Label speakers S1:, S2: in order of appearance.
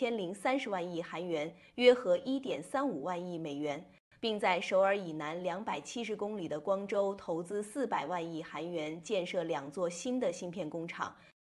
S1: 9030万亿韩元，约合1.35万亿美元，并在首尔以南270公里的光州投资400万亿韩元建设2座新的芯片工厂。